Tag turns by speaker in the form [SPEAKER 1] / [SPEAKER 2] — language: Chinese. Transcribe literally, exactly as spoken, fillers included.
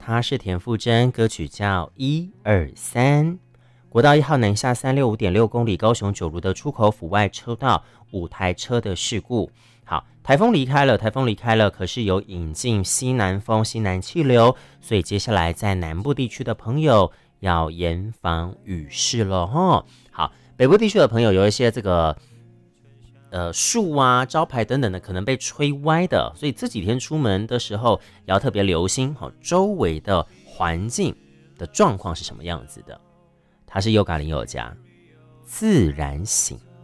[SPEAKER 1] 她是田馥甄，歌曲叫一二三。国道一号南下三六五点六公里，高雄九如的出口府外车道五台车的事故。好，台风离开了，台风离开了，可是有引进西南风、西南气流，所以接下来在南部地区的朋友要严防雨势了哈。好，北部地区的朋友有一些这个呃树啊、招牌等等的可能被吹歪的，所以这几天出门的时候也要特别留心好周围的环境的状况是什么样子的。它是优嘎林宥嘉，自然醒。